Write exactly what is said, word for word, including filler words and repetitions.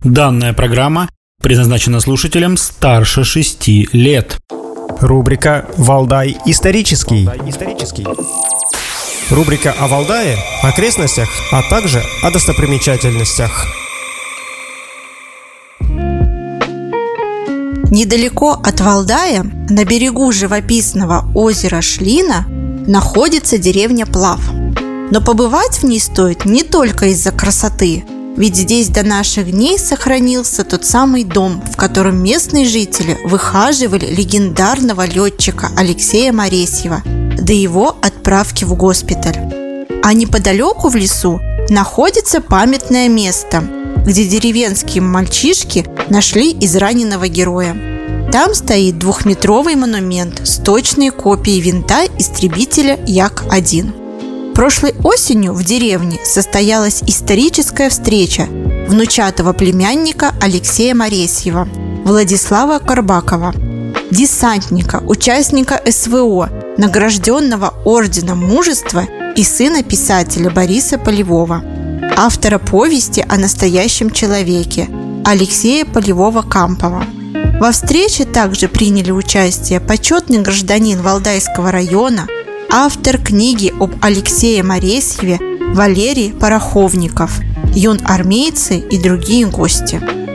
Данная программа предназначена слушателям старше шести лет. Рубрика «Валдай исторический». Рубрика о Валдае, окрестностях, а также о достопримечательностях. Недалеко от Валдая, на берегу живописного озера Шлина, находится деревня Плав. Но побывать в ней стоит не только из-за красоты, ведь здесь до наших дней сохранился тот самый дом, в котором местные жители выхаживали легендарного летчика Алексея Моресьева до его отправки в госпиталь. А неподалеку в лесу находится памятное место, где деревенские мальчишки нашли израненного героя. Там стоит двухметровый монумент с точной копией винта истребителя Як один. Прошлой осенью в деревне состоялась историческая встреча внучатого племянника Алексея Моресьева, Владислава Карбакова, десантника, участника эс вэ о, награжденного Орденом Мужества и сына писателя Бориса Полевого, автора повести о настоящем человеке Алексея Полевого-Кампова. Во встрече также приняли участие почетный гражданин Валдайского района, автор книги об Алексее Моресьеве Валерий Пороховников, юнармейцы и другие гости.